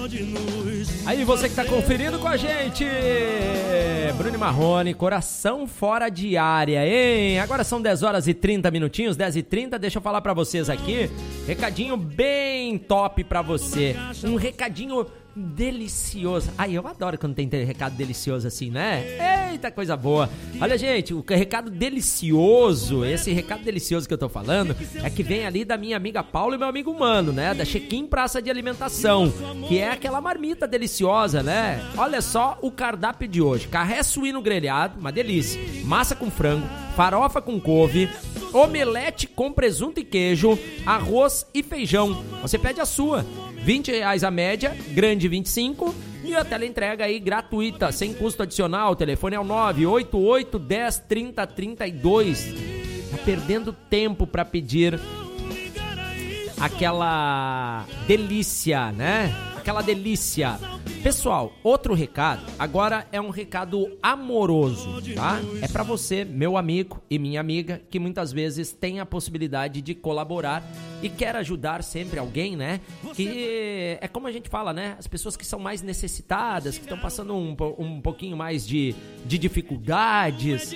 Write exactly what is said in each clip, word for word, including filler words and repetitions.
Aí você que tá conferindo com a gente, Bruno Marrone, Coração Fora de Área, hein? Agora são dez horas e trinta minutinhos, dez e trinta, deixa eu falar pra vocês aqui, recadinho bem top pra você, um recadinho delicioso. Ai, eu adoro quando tem recado delicioso assim, né? Eita, coisa boa. Olha, gente, o recado delicioso, esse recado delicioso que eu tô falando, é que vem ali da minha amiga Paula e meu amigo Mano, né? Da Chequim Praça de Alimentação, que é aquela marmita deliciosa, né? Olha só o cardápio de hoje. Carré suíno grelhado, uma delícia. Massa com frango, farofa com couve, omelete com presunto e queijo, arroz e feijão. Você pede a sua. vinte reais a média, grande vinte e cinco, e a teleentrega aí gratuita, sem custo adicional. O telefone é o nove oito oito, dez, trinta, trinta e dois. Tá perdendo tempo pra pedir aquela delícia, né? Aquela delícia. Pessoal, outro recado, agora é um recado amoroso, tá? É pra você, meu amigo e minha amiga, que muitas vezes tem a possibilidade de colaborar e quer ajudar sempre alguém, né? Que é como a gente fala, né? As pessoas que são mais necessitadas, que estão passando um, um pouquinho mais de, de dificuldades.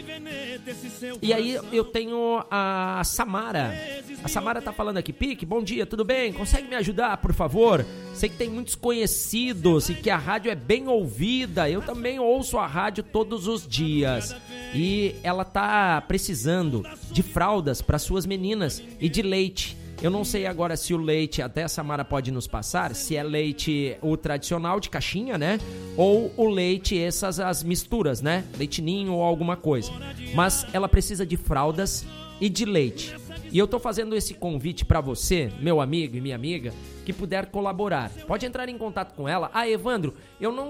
E aí eu tenho a Samara. A Samara tá falando aqui, Pique, bom dia, tudo bem? Consegue me ajudar, por favor? Sei que tem muitos conhecidos e que a rádio é bem ouvida. Eu também ouço a rádio todos os dias. E ela tá precisando de fraldas para suas meninas e de leite. Eu não sei agora se o leite, até a Samara pode nos passar, se é leite o tradicional de caixinha, né? Ou o leite, essas as misturas, né? Leite ninho ou alguma coisa. Mas ela precisa de fraldas e de leite. E eu tô fazendo esse convite pra você, meu amigo e minha amiga, que puder colaborar. Pode entrar em contato com ela. Ah, Evandro, eu não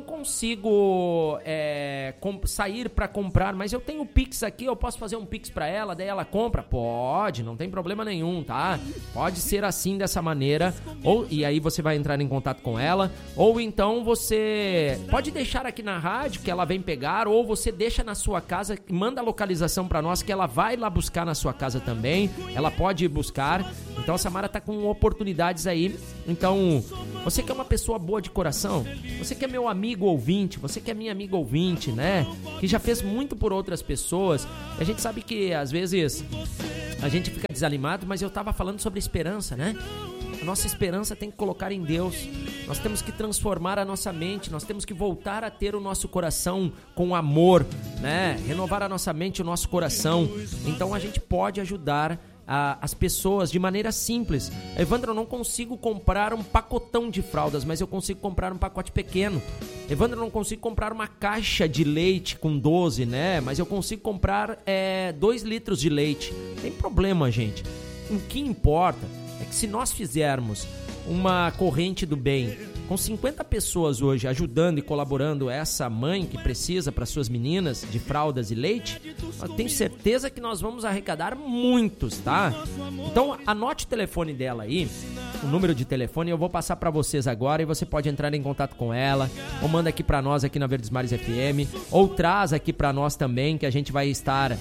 consigo é, com, sair pra comprar, mas eu tenho o Pix aqui, eu posso fazer um Pix pra ela, daí ela compra? Pode, não tem problema nenhum, tá? Pode ser assim, dessa maneira, ou, e aí você vai entrar em contato com ela, ou então você pode deixar aqui na rádio que ela vem pegar, ou você deixa na sua casa, manda a localização pra nós que ela vai lá buscar na sua casa também, ela pode ir buscar. Então a Samara tá com oportunidades aí. Então, você que é uma pessoa boa de coração, você que é meu amigo ouvinte, você que é minha amiga ouvinte, né? Que já fez muito por outras pessoas. A gente sabe que às vezes a gente fica desanimado, mas eu tava falando sobre esperança, né? A nossa esperança tem que colocar em Deus. Nós temos que transformar a nossa mente, nós temos que voltar a ter o nosso coração com amor, né? Renovar a nossa mente, o nosso coração. Então a gente pode ajudar A, as pessoas de maneira simples. Evandro, eu não consigo comprar um pacotão de fraldas, mas eu consigo comprar um pacote pequeno. Evandro, eu não consigo comprar uma caixa de leite com doze, né? Mas eu consigo comprar é, dois litros de leite. Tem problema, gente. O que importa é que se nós fizermos uma corrente do bem com cinquenta pessoas hoje ajudando e colaborando essa mãe que precisa para suas meninas de fraldas e leite, eu tenho certeza que nós vamos arrecadar muitos, tá? Então anote o telefone dela aí, o número de telefone, eu vou passar para vocês agora e você pode entrar em contato com ela, ou manda aqui para nós aqui na Verdes Mares F M, ou traz aqui para nós também, que a gente vai estar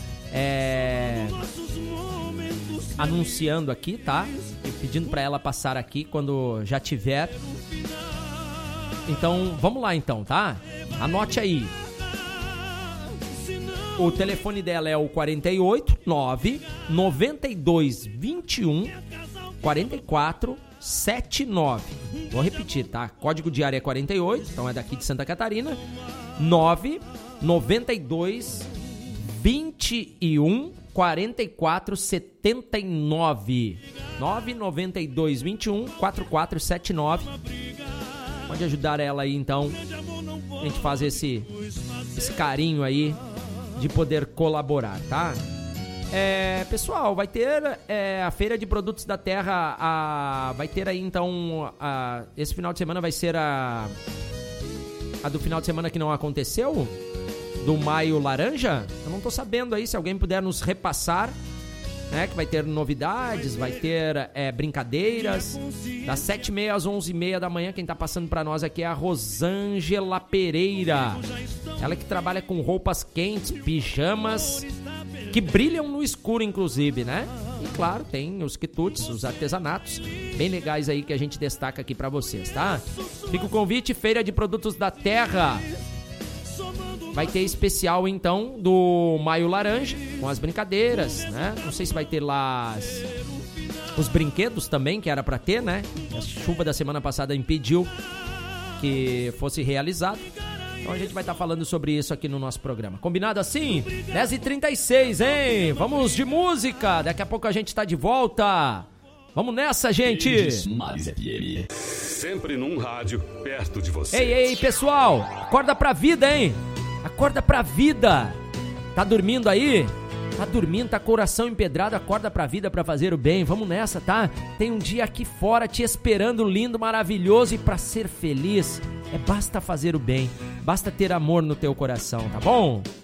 é, anunciando aqui, tá? E pedindo para ela passar aqui quando já tiver. Então, vamos lá então, tá? Anote aí. O telefone dela é o quarenta e oito, nove, noventa e dois, vinte e um, quarenta e quatro, setenta e nove. Vou repetir, tá? Código de área é quarenta e oito, então é daqui de Santa Catarina. nove, noventa e dois, vinte e um, quarenta e quatro, setenta e nove. nove, noventa e dois, vinte e um, quarenta e quatro, setenta e nove. Pode ajudar ela aí, então. A gente faz esse, esse carinho aí de poder colaborar, tá? É, pessoal, vai ter é, a Feira de Produtos da Terra, a, vai ter aí, então, a, esse final de semana vai ser a, a do final de semana que não aconteceu, do Maio Laranja. Eu não tô sabendo aí, se alguém puder nos repassar, né, que vai ter novidades, vai ter é, brincadeiras, das sete e meia às onze e meia da manhã. Quem tá passando pra nós aqui é a Rosângela Pereira, ela que trabalha com roupas quentes, pijamas, que brilham no escuro, inclusive, né? E claro, tem os quitutes, os artesanatos bem legais aí que a gente destaca aqui pra vocês, tá? Fica o convite, Feira de Produtos da Terra. Vai ter especial, então, do Maio Laranja, com as brincadeiras, né? Não sei se vai ter lá as, os brinquedos também, que era pra ter, né? A chuva da semana passada impediu que fosse realizado. Então a gente vai estar falando sobre isso aqui no nosso programa. Combinado assim? dez e trinta e seis, hein? Vamos de música. Daqui a pouco a gente tá de volta. Vamos nessa, gente! Sempre num rádio perto de você. Ei, ei, pessoal! Acorda pra vida, hein? Acorda pra vida! Tá dormindo aí? Tá dormindo, tá coração empedrado, acorda pra vida pra fazer o bem. Vamos nessa, tá? Tem um dia aqui fora te esperando, lindo, maravilhoso, e pra ser feliz é basta fazer o bem, basta ter amor no teu coração, tá bom?